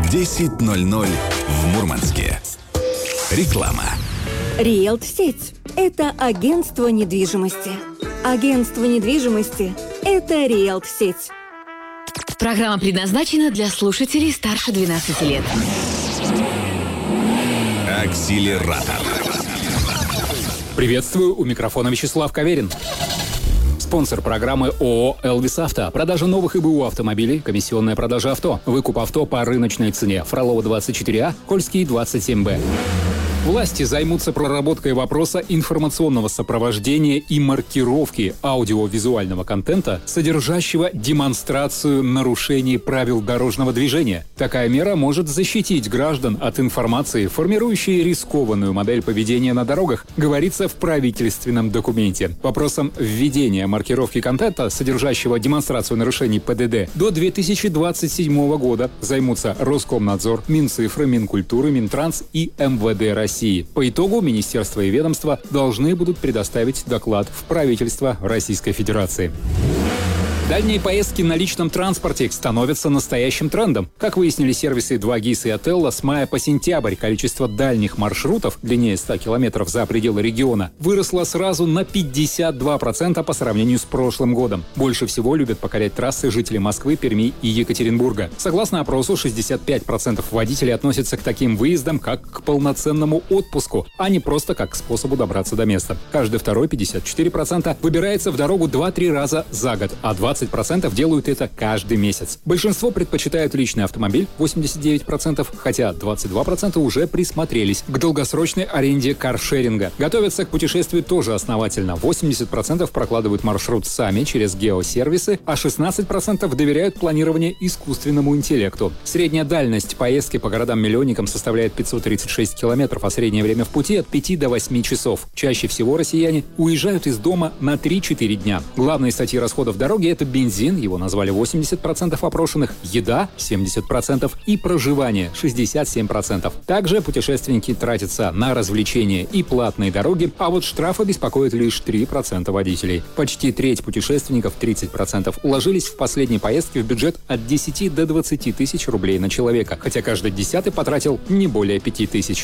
в 10:00 в Мурманске. Реклама. Риэлт-сеть – это агентство недвижимости. Агентство недвижимости – это Риэлт-сеть. Программа предназначена для слушателей старше 12 лет. Акселератор. Приветствую, у микрофона Вячеслав Каверин. Спонсор программы ООО «Элвис Авто». Продажа новых и БУ автомобилей, комиссионная продажа авто, выкуп авто по рыночной цене. Фролова 24А, Кольский 27Б. Власти займутся проработкой вопроса информационного сопровождения и маркировки аудиовизуального контента, содержащего демонстрацию нарушений правил дорожного движения. Такая мера может защитить граждан от информации, формирующей рискованную модель поведения на дорогах, говорится в правительственном документе. Вопросом введения маркировки контента, содержащего демонстрацию нарушений ПДД, до 2027 года займутся Роскомнадзор, Минцифры, Минкультуры, Минтранс и МВД России. По итогу министерства и ведомства должны будут предоставить доклад в правительство Российской Федерации. Дальние поездки на личном транспорте становятся настоящим трендом. Как выяснили сервисы 2GIS и Отелло, с мая по сентябрь количество дальних маршрутов, длиннее 100 километров за пределы региона, выросло сразу на 52% по сравнению с прошлым годом. Больше всего любят покорять трассы жители Москвы, Перми и Екатеринбурга. Согласно опросу, 65% водителей относятся к таким выездам как к полноценному отпуску, а не просто как к способу добраться до места. Каждый второй, 54%, выбирается в дорогу 2-3 раза за год, а 20% делают это каждый месяц. Большинство предпочитают личный автомобиль, 89%, хотя 22% уже присмотрелись к долгосрочной аренде каршеринга. Готовятся к путешествию тоже основательно. 80% прокладывают маршрут сами через геосервисы, а 16% доверяют планирование искусственному интеллекту. Средняя дальность поездки по городам-миллионникам составляет 536 километров, а среднее время в пути от 5 до 8 часов. Чаще всего россияне уезжают из дома на 3-4 дня. Главные статьи расходов дороги – это бензин, его назвали 80% опрошенных, еда 70% и проживание 67%. Также путешественники тратятся на развлечения и платные дороги, а вот штрафы беспокоят лишь 3% водителей. Почти треть путешественников, 30%, уложились в последней поездке в бюджет от 10 до 20 тысяч рублей на человека, хотя каждый 10-й потратил не более 5 тысяч.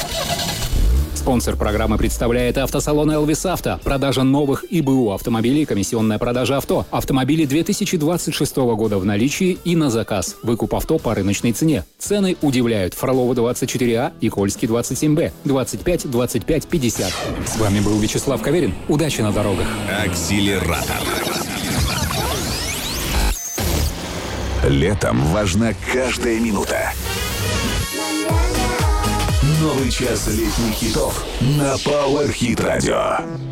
Спонсор программы представляет автосалон «Элвис Авто». Продажа новых и БУ автомобилей, комиссионная продажа авто. Автомобили 2026 года в наличии и на заказ. Выкуп авто по рыночной цене. Цены удивляют. Фролова 24А и Кольский 27Б. 25 25 50. С вами был Вячеслав Каверин. Удачи на дорогах. Акселератор. Летом важна каждая минута. Новый час летних хитов на Power Hit Radio.